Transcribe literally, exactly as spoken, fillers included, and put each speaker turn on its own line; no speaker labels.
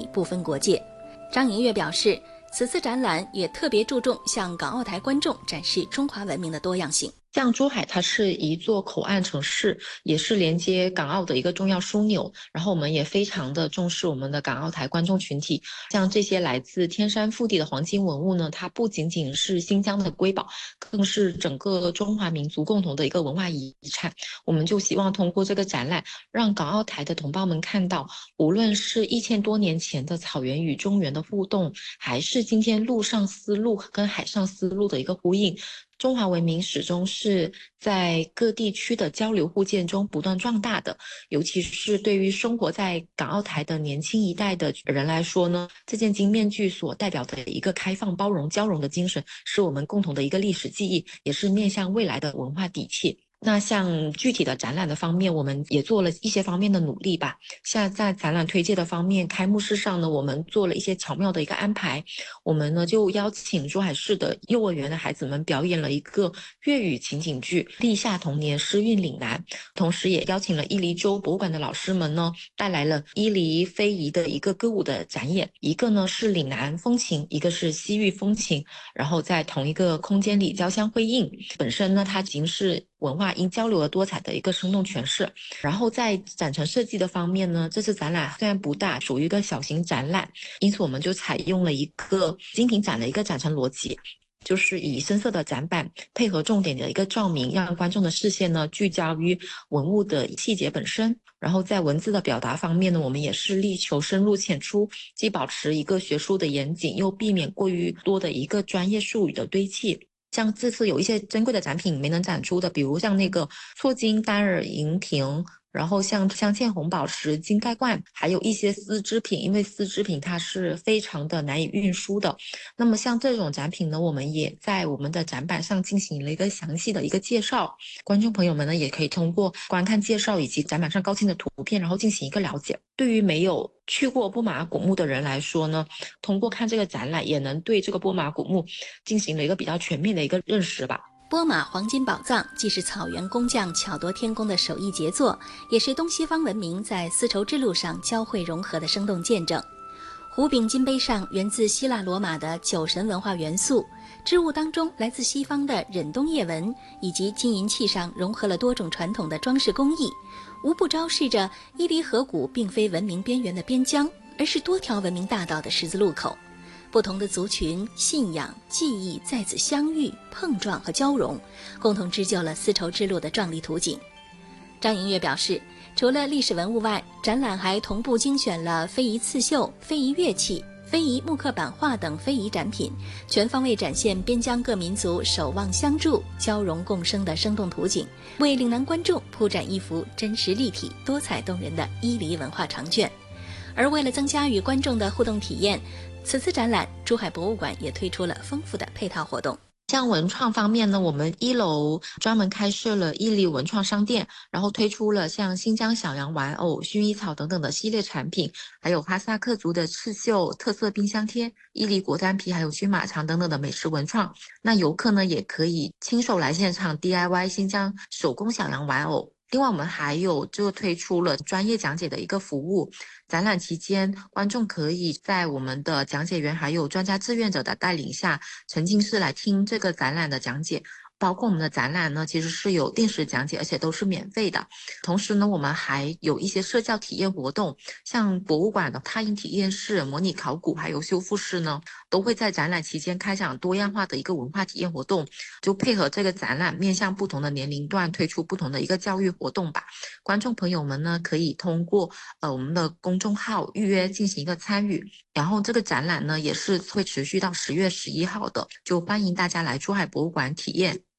不分国界。张莹月表示，此次展览也特别注重向港澳台观众展示中华文明的多样性。
像珠海，它是一座口岸城市，也是连接港澳的一个重要枢纽。然后我们也非常的重视我们的港澳台观众群体。像这些来自天山腹地的黄金文物呢，它不仅仅是新疆的瑰宝，更是整个中华民族共同的一个文化遗产。我们就希望通过这个展览，让港澳台的同胞们看到，无论是一千多年前的草原与中原的互动，还是今天陆上丝路跟海上丝路的一个呼应，中华文明始终是在各地区的交流互鉴中不断壮大的。尤其是对于生活在港澳台的年轻一代的人来说呢，这件金面具所代表的一个开放、包容、交融的精神，是我们共同的一个历史记忆，也是面向未来的文化底气。那像具体的展览的方面，我们也做了一些方面的努力吧。像在展览推介的方面，开幕式上呢，我们做了一些巧妙的一个安排。我们呢就邀请珠海市的幼儿园的孩子们表演了一个粤语情景剧《立夏童年诗韵岭南》，同时也邀请了伊犁州博物馆的老师们呢，带来了伊犁非遗的一个歌舞的展演，一个呢是岭南风情，一个是西域风情，然后在同一个空间里交相辉映。本身呢，它已经是文化因交流而多彩的一个生动诠释。然后在展陈设计的方面呢，这次展览虽然不大，属于一个小型展览，因此我们就采用了一个精品展的一个展陈逻辑，就是以深色的展板配合重点的一个照明，让观众的视线呢聚焦于文物的细节本身。然后在文字的表达方面呢，我们也是力求深入浅出，既保持一个学术的严谨，又避免过于多的一个专业术语的堆砌。像这次有一些珍贵的展品没能展出的，比如像那个错金单耳银瓶，然后像镶嵌红宝石金盖罐，还有一些丝织品，因为丝织品它是非常的难以运输的。那么像这种展品呢，我们也在我们的展板上进行了一个详细的一个介绍，观众朋友们呢也可以通过观看介绍以及展板上高清的图片，然后进行一个了解。对于没有去过波马古墓的人来说呢，通过看这个展览也能对这个波马古墓进行了一个比较全面的一个认识吧。
波马黄金宝藏既是草原工匠巧夺天工的手艺杰作，也是东西方文明在丝绸之路上交汇融合的生动见证。壶柄金杯上源自希腊罗马的酒神文化元素，织物当中来自西方的忍冬叶纹，以及金银器上融合了多种传统的装饰工艺，无不昭示着伊犁河谷并非文明边缘的边疆，而是多条文明大道的十字路口。不同的族群、信仰、记忆在此相遇、碰撞和交融，共同织就了丝绸之路的壮丽图景。张莹月表示，除了历史文物外，展览还同步精选了非遗刺绣、非遗乐器、非遗木刻版画等非遗展品，全方位展现边疆各民族守望相助、交融共生的生动图景，为岭南观众铺展一幅真实立体、多彩动人的伊犁文化长卷。而为了增加与观众的互动体验，此次展览珠海博物馆也推出了丰富的配套活动。
像文创方面呢，我们一楼专门开设了伊犁文创商店，然后推出了像新疆小羊玩偶、薰衣草等等的系列产品，还有哈萨克族的刺绣、特色冰箱贴、伊犁果丹皮，还有熏马肠等等的美食文创。那游客呢也可以亲手来现场 D I Y 新疆手工小羊玩偶。另外我们还有就推出了专业讲解的一个服务，展览期间观众可以在我们的讲解员还有专家志愿者的带领下，沉浸式来听这个展览的讲解。包括我们的展览呢，其实是有定时讲解，而且都是免费的。同时呢，我们还有一些社教体验活动，像博物馆的踏印体验室、模拟考古还有修复室呢，都会在展览期间开展多样化的一个文化体验活动，就配合这个展览，面向不同的年龄段推出不同的一个教育活动吧。观众朋友们呢，可以通过呃我们的公众号预约进行一个参与。然后这个展览呢，也是会持续到十月十一号的，就欢迎大家来珠海博物馆体验。